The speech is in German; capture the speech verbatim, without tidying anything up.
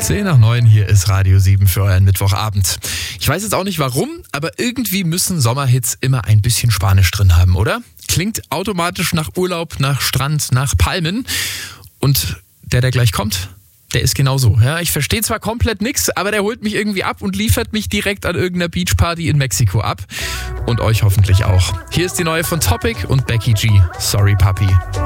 zehn nach neun, hier ist Radio sieben für euren Mittwochabend. Ich weiß jetzt auch nicht warum, aber irgendwie müssen Sommerhits immer ein bisschen Spanisch drin haben, oder? Klingt automatisch nach Urlaub, nach Strand, nach Palmen. Und der, der gleich kommt, der ist genauso. Ja, ich verstehe zwar komplett nichts, aber der holt mich irgendwie ab und liefert mich direkt an irgendeiner Beachparty in Mexiko ab. Und euch hoffentlich auch. Hier ist die neue von Topic und Becky G. Sorry, Papi.